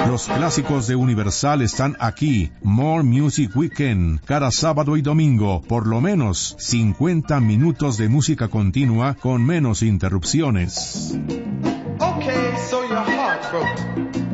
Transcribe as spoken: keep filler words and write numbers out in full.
Los clásicos de Universal están aquí. More Music Weekend, cada sábado y domingo, por lo menos cincuenta minutos de música continua con menos interrupciones. Okay, so your heart broke.